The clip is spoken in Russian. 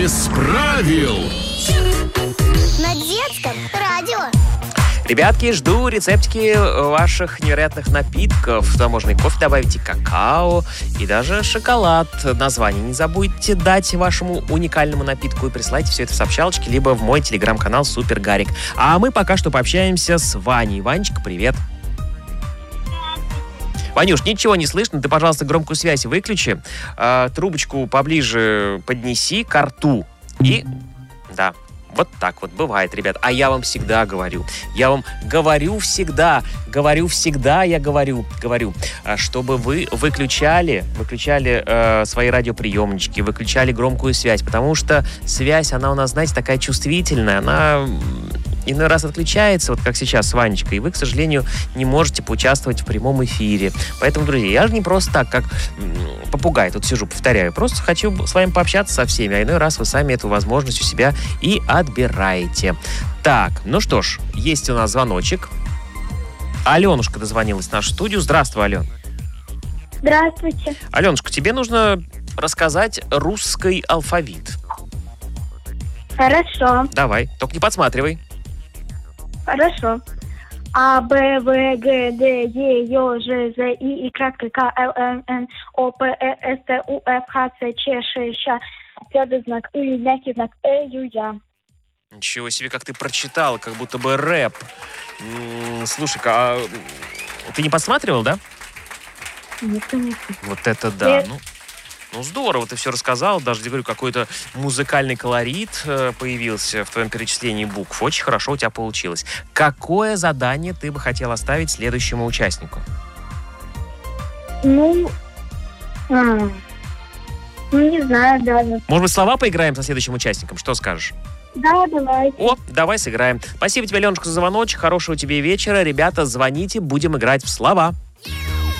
Без правил. На детском радио. Ребятки, жду рецептики ваших невероятных напитков. Туда можно и кофе добавить, и какао, и даже шоколад. Название не забудьте дать вашему уникальному напитку и присылайте все это в сообщалочке, либо в мой телеграм-канал Супер Гарик. А мы пока что пообщаемся с Ваней. Ванечка, привет. Ванюш, ничего не слышно, ты, пожалуйста, громкую связь выключи, трубочку поближе поднеси к рту и... Да, вот так вот бывает, ребят. А я вам всегда говорю, я говорю, чтобы вы выключали свои радиоприемнички, выключали громкую связь, потому что связь, она у нас, знаете, такая чувствительная, она... иной раз отключается, вот как сейчас с Ванечкой, и вы, к сожалению, не можете поучаствовать в прямом эфире. Поэтому, друзья, я же не просто так, как попугай, тут сижу, повторяю, просто хочу с вами пообщаться со всеми, а иной раз вы сами эту возможность у себя и отбираете. Так, ну что ж, есть у нас звоночек. Аленушка дозвонилась в нашу студию. Здравствуй, Ален. Здравствуйте. Аленушка, тебе нужно рассказать русский алфавит. Хорошо. Давай, только не подсматривай. Хорошо. А, Б, В, Г, Д, Е, Ё, Ж, З, И, краткое, К, Л, М, Н, О, П, С, Т, У, Ф, Х, Ц, Ч, Ш, Щ, твердый знак И, мягкий знак Ю, Я. Ничего себе, как ты прочитала, как будто бы рэп. Слушай-ка, а ты не подсматривал, да? Нет, конечно. Вот это да. Нет. Ну, здорово, ты все рассказал. Даже, говорю, какой-то музыкальный колорит появился в твоем перечислении букв. Очень хорошо у тебя получилось. Какое задание ты бы хотел оставить следующему участнику? Ну, не знаю даже. Может быть, слова поиграем со следующим участником? Что скажешь? Да, давай. О, давай сыграем. Спасибо тебе, Аленушка, за звоночек. Хорошего тебе вечера. Ребята, звоните, будем играть в слова.